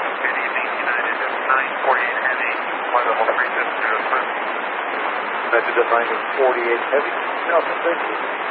Good evening, United. 948 Heavy, flight level 370 first. United at 948 Heavy, Delta, thank you.